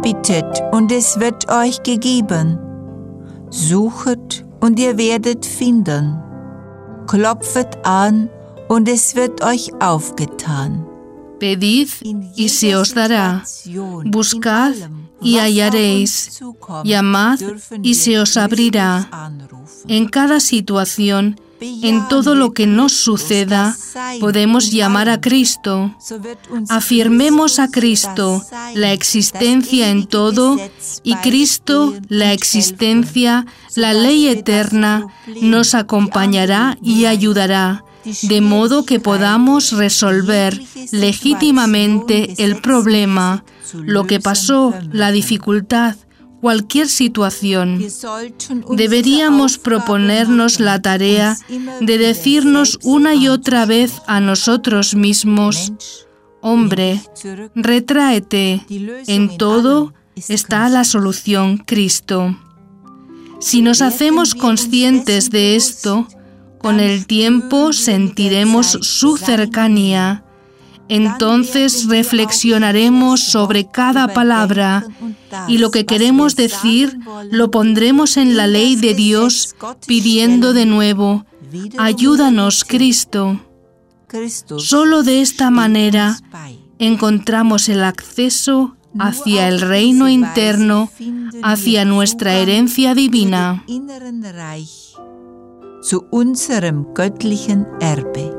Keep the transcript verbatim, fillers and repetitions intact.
bittet und es wird euch gegeben. Suchet und ihr werdet finden. Klopfet an und es wird euch aufgetan. Pedid y se os dará. Buscad y hallaréis. Llamad y se os abrirá. En cada situación, en todo lo que nos suceda, podemos llamar a Cristo. Afirmemos a Cristo la existencia en todo y Cristo la existencia, la ley eterna, nos acompañará y ayudará, de modo que podamos resolver legítimamente el problema, lo que pasó, la dificultad, cualquier situación. Deberíamos proponernos la tarea de decirnos una y otra vez a nosotros mismos: hombre, retráete, en todo está la solución, Cristo. Si nos hacemos conscientes de esto, con el tiempo sentiremos su cercanía. Entonces reflexionaremos sobre cada palabra y lo que queremos decir lo pondremos en la ley de Dios, pidiendo de nuevo: ayúdanos, Cristo. Solo de esta manera encontramos el acceso hacia el reino interno, hacia nuestra herencia divina. Zu unserem göttlichen Erbe.